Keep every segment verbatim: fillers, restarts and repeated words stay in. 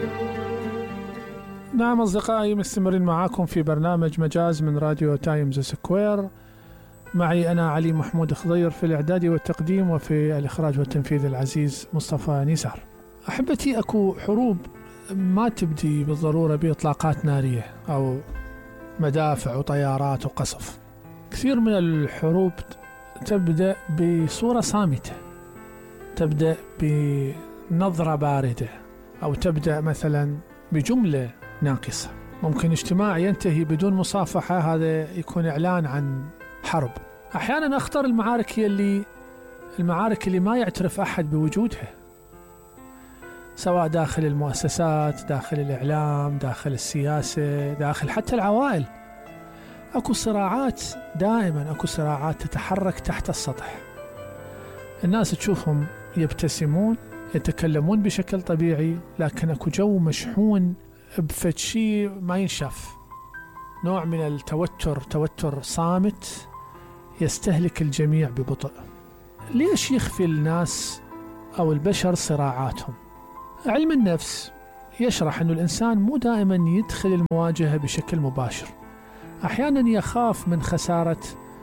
نعم أصدقائي، مستمرين معاكم في برنامج مجاز من راديو تايمز سكوير. معي أنا علي محمود خضير في الإعداد والتقديم، وفي الإخراج والتنفيذ العزيز مصطفى نزار. أحبتي، أكو حروب ما تبدي بالضرورة بإطلاقات نارية أو مدافع وطيارات وقصف. كثير من الحروب تبدأ بصورة صامتة، تبدأ بنظرة باردة، أو تبدأ مثلا بجملة ناقصة. ممكن اجتماع ينتهي بدون مصافحة، هذا يكون إعلان عن حرب. أحيانا أخطر المعارك هي اللي المعارك اللي ما يعترف أحد بوجودها، سواء داخل المؤسسات، داخل الإعلام، داخل السياسة، داخل حتى العوائل. أكو صراعات، دائما أكو صراعات تتحرك تحت السطح. الناس تشوفهم يبتسمون، يتكلمون بشكل طبيعي، لكن أكو جو مشحون بفتشي ما ينشاف، نوع من التوتر، توتر صامت يستهلك الجميع ببطء. ليش يخفي الناس أو البشر صراعاتهم؟ علم النفس يشرح أن الإنسان مو دائما يدخل المواجهة بشكل مباشر، أحيانا يخاف من خسارة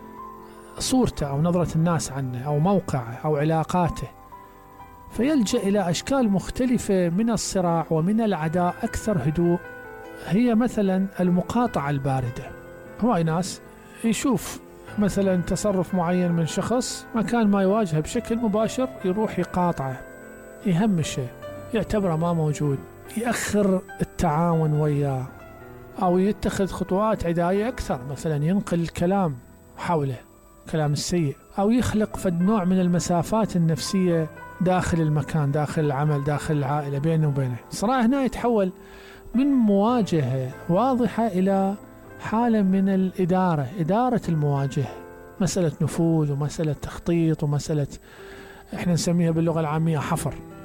صورته أو نظرة الناس عنه أو موقعه أو علاقاته، فيلجأ إلى أشكال مختلفة من الصراع ومن العداء أكثر هدوء، هي مثلا المقاطعة الباردة. هواي ناس يشوف مثلا تصرف معين من شخص، مكان ما يواجهه بشكل مباشر يروح يقاطعه، يهمشه، يعتبره ما موجود، يأخر التعاون وياه، أو يتخذ خطوات عدائية أكثر، مثلا ينقل الكلام حوله، كلام السيء، أو يخلق فد نوع من المسافات النفسية داخل المكان، داخل العمل، داخل العائلة، بينه وبينه. الصراع هنا يتحول من مواجهة واضحة إلى حالة من الإدارة، إدارة المواجهة، مسألة نفوذ ومسألة تخطيط ومسألة احنا نسميها باللغة العامية حفر.